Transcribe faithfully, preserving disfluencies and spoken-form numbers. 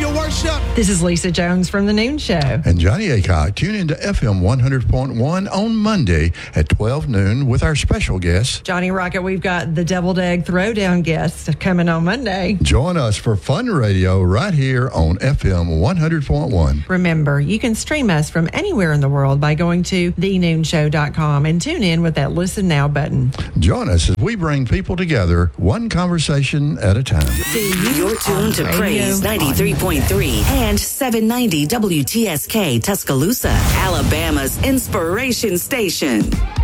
your worship. This is Lisa Jones from The Noon Show. And Johnny Aycock. Tune into F M one hundred point one on Monday at twelve noon with our special guest, Johnny Rocket. We've got the Deviled Egg Throwdown guest coming on Monday. Join us for Fun Radio right here on F M one hundred point one. Remember, you can stream us from anywhere in the world by going to the noon show dot com and tune in with that Listen Now button. Join us as we bring people together, one conversation at a time. You're tuned to Praise ninety-three point three and seven ninety W T S K Tuscaloosa, Alabama's inspiration station.